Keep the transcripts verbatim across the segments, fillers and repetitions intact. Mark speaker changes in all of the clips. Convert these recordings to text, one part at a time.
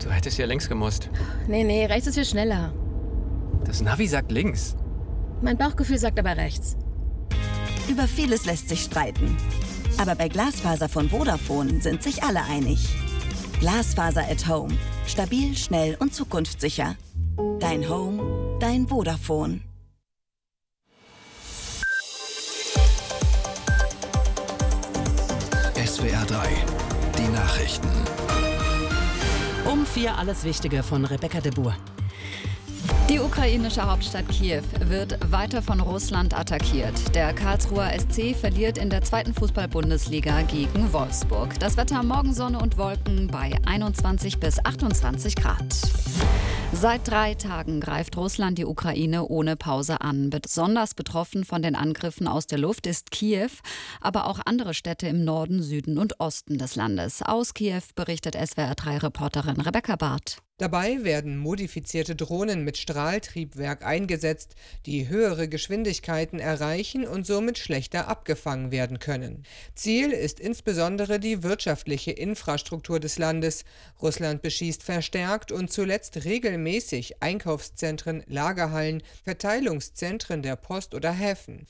Speaker 1: Du hättest ja links gemusst.
Speaker 2: Nee, nee, rechts ist viel schneller.
Speaker 1: Das Navi sagt links.
Speaker 2: Mein Bauchgefühl sagt aber rechts.
Speaker 3: Über vieles lässt sich streiten. Aber bei Glasfaser von Vodafone sind sich alle einig. Glasfaser at Home. Stabil, schnell und zukunftssicher. Dein Home, dein Vodafone.
Speaker 4: S W R drei, die Nachrichten.
Speaker 5: Um vier alles Wichtige von Rebecca de Boer.
Speaker 6: Die ukrainische Hauptstadt Kiew wird weiter von Russland attackiert. Der Karlsruher S C verliert in der zweiten Fußball-Bundesliga gegen Wolfsburg. Das Wetter: morgen Sonne und Wolken bei einundzwanzig bis achtundzwanzig Grad. Seit drei Tagen greift Russland die Ukraine ohne Pause an. Besonders betroffen von den Angriffen aus der Luft ist Kiew, aber auch andere Städte im Norden, Süden und Osten des Landes. Aus Kiew berichtet S W R drei Reporterin Rebecca Barth.
Speaker 7: Dabei werden modifizierte Drohnen mit Strahltriebwerk eingesetzt, die höhere Geschwindigkeiten erreichen und somit schlechter abgefangen werden können. Ziel ist insbesondere die wirtschaftliche Infrastruktur des Landes. Russland beschießt verstärkt und zuletzt regelmäßig Einkaufszentren, Lagerhallen, Verteilungszentren der Post oder Häfen.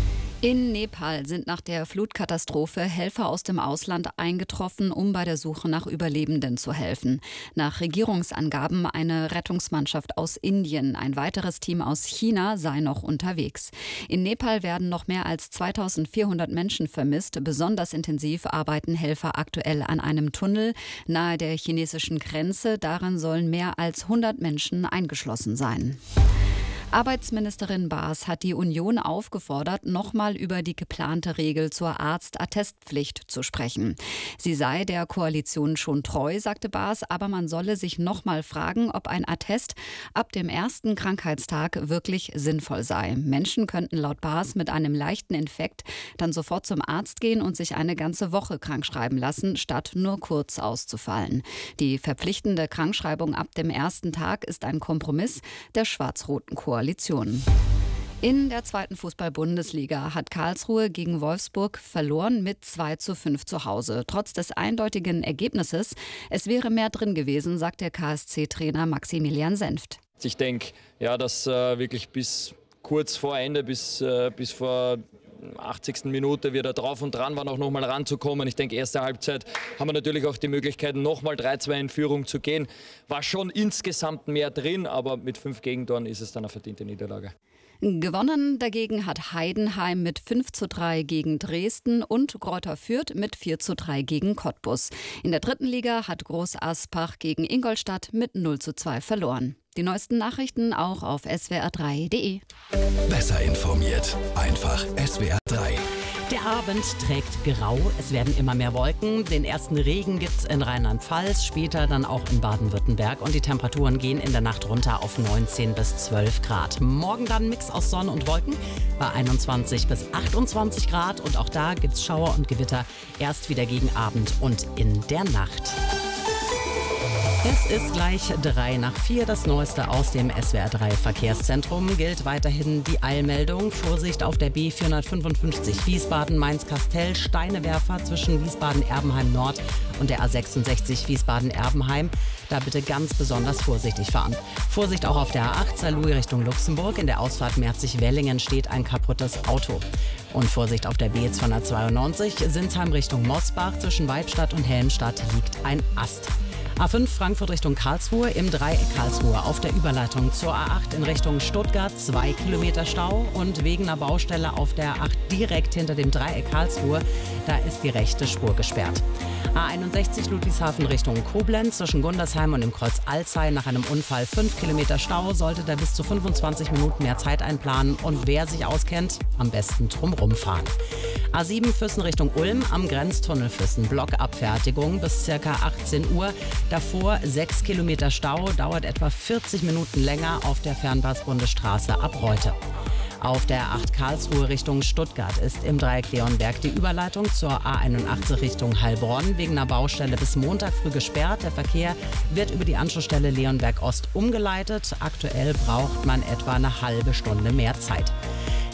Speaker 6: In Nepal sind nach der Flutkatastrophe Helfer aus dem Ausland eingetroffen, um bei der Suche nach Überlebenden zu helfen. Nach Regierungsangaben eine Rettungsmannschaft aus Indien. Ein weiteres Team aus China sei noch unterwegs. In Nepal werden noch mehr als zweitausendvierhundert Menschen vermisst. Besonders intensiv arbeiten Helfer aktuell an einem Tunnel nahe der chinesischen Grenze. Darin sollen mehr als hundert Menschen eingeschlossen sein. Arbeitsministerin Baas hat die Union aufgefordert, nochmal über die geplante Regel zur Arzt-Attestpflicht zu sprechen. Sie sei der Koalition schon treu, sagte Baas, aber man solle sich nochmal fragen, ob ein Attest ab dem ersten Krankheitstag wirklich sinnvoll sei. Menschen könnten laut Baas mit einem leichten Infekt dann sofort zum Arzt gehen und sich eine ganze Woche krankschreiben lassen, statt nur kurz auszufallen. Die verpflichtende Krankschreibung ab dem ersten Tag ist ein Kompromiss der schwarz-roten Koalition. Koalition. In der zweiten Fußball-Bundesliga hat Karlsruhe gegen Wolfsburg verloren mit zwei zu fünf zu Hause. Trotz des eindeutigen Ergebnisses, es wäre mehr drin gewesen, sagt der K S C-Trainer Maximilian Senft.
Speaker 8: Ich denke, ja, dass äh, wirklich bis kurz vor Ende, bis, äh, bis vor achtzigsten Minute wir da drauf und dran waren, auch nochmal ranzukommen. Ich denke, erste Halbzeit haben wir natürlich auch die Möglichkeit, nochmal drei zwei in Führung zu gehen. War schon insgesamt mehr drin, aber mit fünf Gegentoren ist es dann eine verdiente Niederlage.
Speaker 6: Gewonnen dagegen hat Heidenheim mit fünf zu drei gegen Dresden und Greuther Fürth mit vier zu drei gegen Cottbus. In der dritten Liga hat Groß Aspach gegen Ingolstadt mit null zu zwei verloren. Die neuesten Nachrichten auch auf S W R drei punkt de.
Speaker 4: Besser informiert, einfach S W R drei.
Speaker 5: Der Abend trägt grau, es werden immer mehr Wolken. Den ersten Regen gibt's in Rheinland-Pfalz, später dann auch in Baden-Württemberg. Und die Temperaturen gehen in der Nacht runter auf neunzehn bis zwölf Grad. Morgen dann ein Mix aus Sonne und Wolken bei einundzwanzig bis achtundzwanzig Grad. Und auch da gibt's Schauer und Gewitter erst wieder gegen Abend und in der Nacht. Es ist gleich drei nach vier. Das Neueste aus dem S W R drei Verkehrszentrum. Gilt weiterhin die Eilmeldung. Vorsicht auf der B vierhundertfünfundfünfzig Wiesbaden-Mainz-Kastell. Steinewerfer zwischen Wiesbaden-Erbenheim-Nord und der A sechsundsechzig Wiesbaden-Erbenheim. Da bitte ganz besonders vorsichtig fahren. Vorsicht auch auf der A acht Saarlouis Richtung Luxemburg. In der Ausfahrt Merzig-Wellingen steht ein kaputtes Auto. Und Vorsicht auf der B zweihundertzweiundneunzig Sinsheim Richtung Mosbach. Zwischen Weidstadt und Helmstadt liegt ein Ast. A fünf Frankfurt Richtung Karlsruhe im Dreieck Karlsruhe auf der Überleitung zur A acht in Richtung Stuttgart zwei Kilometer Stau und wegen einer Baustelle auf der A acht direkt hinter dem Dreieck Karlsruhe, da ist die rechte Spur gesperrt. A einundsechzig Ludwigshafen Richtung Koblenz zwischen Gundersheim und dem Kreuz Alzey nach einem Unfall fünf Kilometer Stau, sollte da bis zu fünfundzwanzig Minuten mehr Zeit einplanen und wer sich auskennt, am besten drumrum fahren. A sieben Füssen Richtung Ulm am Grenztunnel Füssen, Blockabfertigung bis ca. achtzehn Uhr. Davor sechs Kilometer Stau, dauert etwa vierzig Minuten länger auf der Fernbus-Bundesstraße ab Reute. Auf der A acht Karlsruhe Richtung Stuttgart ist im Dreieck Leonberg die Überleitung zur A einundachtzig Richtung Heilbronn wegen einer Baustelle bis Montag früh gesperrt. Der Verkehr wird über die Anschlussstelle Leonberg Ost umgeleitet. Aktuell braucht man etwa eine halbe Stunde mehr Zeit.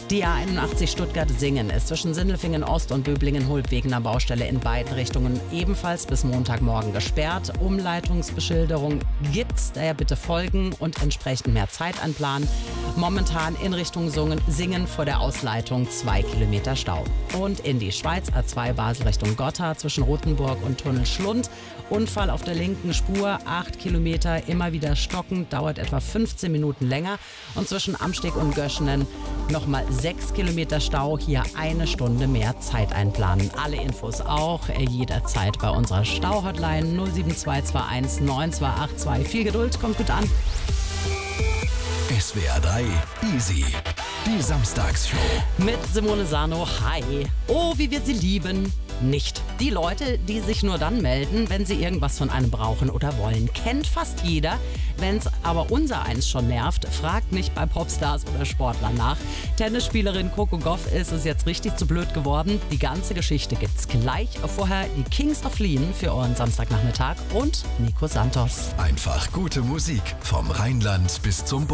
Speaker 5: Die A einundachtzig Stuttgart-Singen ist zwischen Sindelfingen Ost und Böblingen-Hulb-Wegener Baustelle in beiden Richtungen ebenfalls bis Montagmorgen gesperrt. Umleitungsbeschilderung gibt's, daher bitte folgen und entsprechend mehr Zeit einplanen. Momentan in Richtung Singen vor der Ausleitung zwei Kilometer Stau. Und in die Schweiz, A zwei Basel Richtung Gotha zwischen Rothenburg und Tunnel Schlund. Unfall auf der linken Spur, acht Kilometer, immer wieder stockend, dauert etwa fünfzehn Minuten länger. Und zwischen Amsteg und Göschenen nochmal sechs Kilometer Stau, hier eine Stunde mehr Zeit einplanen. Alle Infos auch jederzeit bei unserer Stau-Hotline null sieben zwei zwei eins neun zwei acht zwei. Viel Geduld, kommt gut an.
Speaker 4: S W R drei Easy. Die Samstagsshow.
Speaker 5: Mit Simone Sano. Hi. Oh, wie wir sie lieben. Nicht. Die Leute, die sich nur dann melden, wenn sie irgendwas von einem brauchen oder wollen. Kennt fast jeder. Wenn's aber unser eins schon nervt, fragt nicht bei Popstars oder Sportlern nach. Tennisspielerin Coco Gauff ist es jetzt richtig zu blöd geworden. Die ganze Geschichte gibt's gleich. Vorher die Kings of Leon für euren Samstagnachmittag und Nico Santos.
Speaker 4: Einfach gute Musik vom Rheinland bis zum